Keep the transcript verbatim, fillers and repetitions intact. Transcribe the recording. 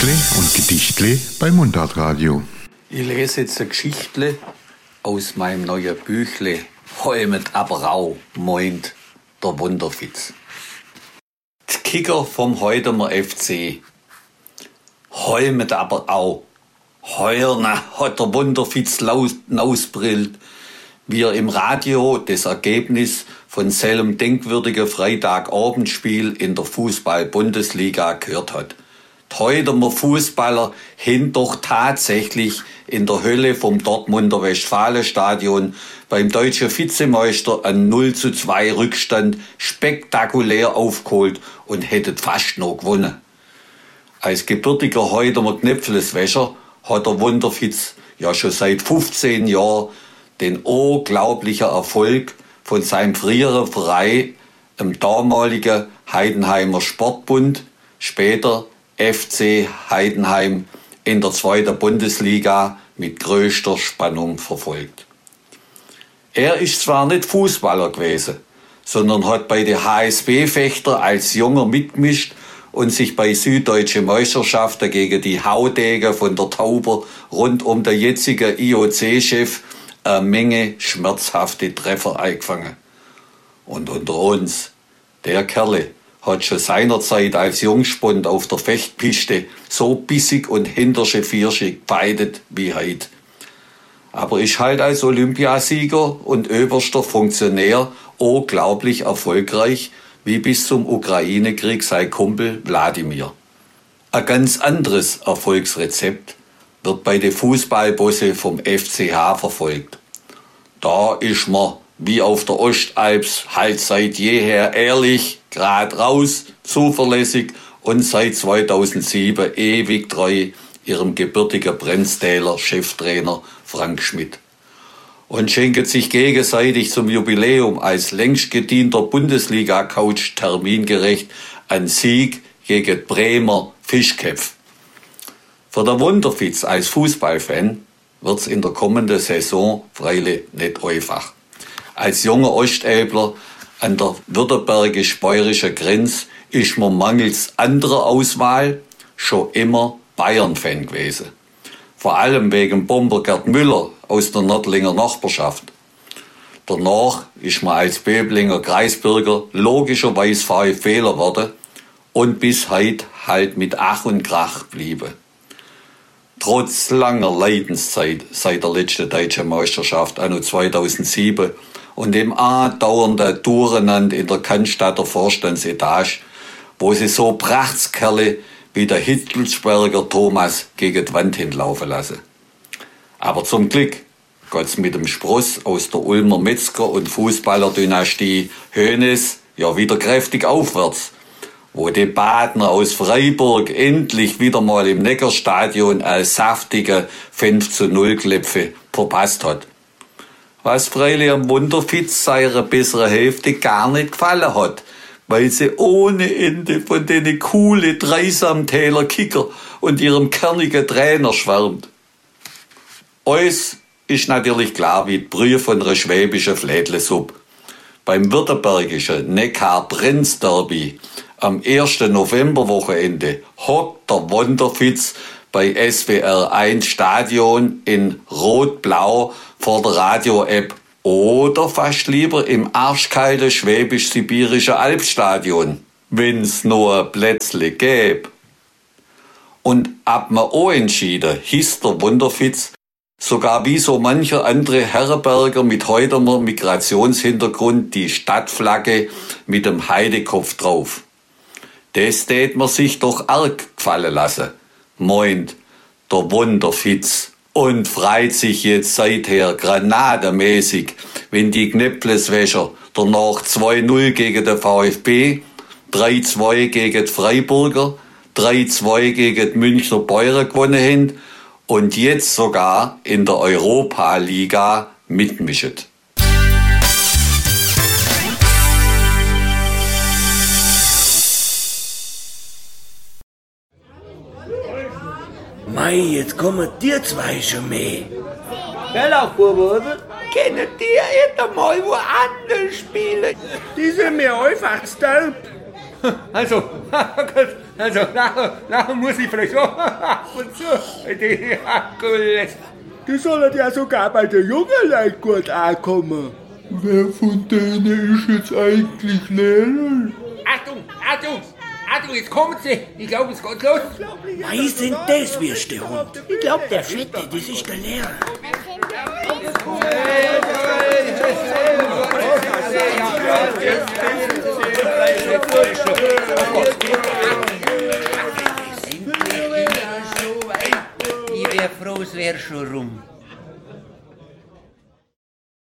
Geschichtle und Gedichtle bei Mundartradio. Ich lese jetzt eine Geschichtle aus meinem neuen Büchle Heumet aber Rau, meint der Wunderfitz. Die Kicker vom Heutemer F C. Heumet aber au. Heuer na, hat der Wunderfitz ausbrillt, wie er im Radio das Ergebnis von seinem denkwürdigen Freitagabendspiel in der Fußball-Bundesliga gehört hat. Die Heutemer Fußballer haben doch tatsächlich in der Hölle vom Dortmunder Westfalenstadion beim deutschen Vizemeister einen null zu zwei Rückstand spektakulär aufgeholt und hätten fast noch gewonnen. Als gebürtiger Heutemer Knäpfleswäscher hat der Wunderfitz ja schon seit fünfzehn Jahren den unglaublichen Erfolg von seinem früheren Verein, dem damaligen Heidenheimer Sportbund, später F C Heidenheim, in der zweiten Bundesliga mit größter Spannung verfolgt. Er ist zwar nicht Fußballer gewesen, sondern hat bei den H S B-Fechter als Junger mitgemischt und sich bei süddeutschen Meisterschaften gegen die Haudegen von der Tauber rund um den jetzigen I O C-Chef eine Menge schmerzhafte Treffer eingefangen. Und unter uns, der Kerle hat schon seinerzeit als Jungspund auf der Fechtpiste so bissig und hintersche Viersche gefeitet wie heute. Aber ist halt als Olympiasieger und oberster Funktionär unglaublich erfolgreich, wie bis zum Ukraine-Krieg sein Kumpel Wladimir. Ein ganz anderes Erfolgsrezept wird bei den Fußballbosse vom F C H verfolgt. Da ist man, wie auf der Ostalps, halt seit jeher ehrlich, grad raus, zuverlässig und seit zweitausendsieben ewig treu ihrem gebürtigen Bremstäler Cheftrainer Frank Schmidt. Und schenken sich gegenseitig zum Jubiläum als längst gedienter Bundesliga-Coach termingerecht einen Sieg gegen die Bremer Fischköpf. Für den Wunderfitz als Fußballfan wird's in der kommenden Saison freilich nicht einfach. Als junger Ostelbler an der württembergisch-bayerischen Grenze ist man mangels anderer Auswahl schon immer Bayern-Fan gewesen. Vor allem wegen Bomber Gerd Müller aus der Nördlinger Nachbarschaft. Danach ist man als Böblinger Kreisbürger logischerweise VfBler geworden und bis heute halt mit Ach und Krach blieben. Trotz langer Leidenszeit seit der letzten deutschen Meisterschaft anno zweitausendsieben und dem andauernden Durcheinander in der Cannstatter Vorstandsetage, wo sie so Prachtskerle wie der Hitzelsberger Thomas gegen die Wand hinlaufen lassen. Aber zum Glück geht's mit dem Spross aus der Ulmer Metzger- und Fußballerdynastie Hoeneß ja wieder kräftig aufwärts, wo die Badner aus Freiburg endlich wieder mal im Neckarstadion als saftige fünf zu null Kläpfe verpasst hat. Was freilich am Wunderfitz seiner besseren Hälfte gar nicht gefallen hat, weil sie ohne Ende von den coole Dreisamtäler Kicker und ihrem kernigen Trainer schwärmt. Uns ist natürlich klar wie die Brühe von einer schwäbischen Flädlesuppe. Beim württembergischen Neckar-Brenz-Derby am ersten Novemberwochenende hockt der Wunderfitz bei S W R eins Stadion in Rot-Blau vor der Radio-App oder fast lieber im arschkalten schwäbisch-sibirischen Alpstadion, wenn's nur ein Plätzle gäbe. Und ab mir unentschieden hieß der Wunderfitz sogar wie so mancher andere Herrenberger mit Heutemer Migrationshintergrund die Stadtflagge mit dem Heidekopf drauf. Das tät man sich doch arg gefallen lassen, meint der Wunderfitz und freut sich jetzt seither granademäßig, wenn die Knäpfleswäscher danach zwei null gegen den VfB, drei zwei gegen die Freiburger, drei zwei gegen die Münchner Bayern gewonnen haben und jetzt sogar in der Europa-Liga mitmischen. Mei, jetzt kommen dir zwei schon mehr. Hallo, Buben. Können die jetzt mal woanders spielen? Die sind mir einfach stolp. Also, Also, nachher, nachher muss ich vielleicht auch ab und zu. Die Akkules. Die sollen ja sogar bei den jungen Leuten gut ankommen. Wer von denen ist jetzt eigentlich Lehrer? Achtung, Achtung, Achtung, jetzt kommen sie. Ich glaube, es geht los. Was sind das, wirst der Hund? Ich glaub, der Fette, das ist der Lehrer. Ich wär froh, es wär schon rum.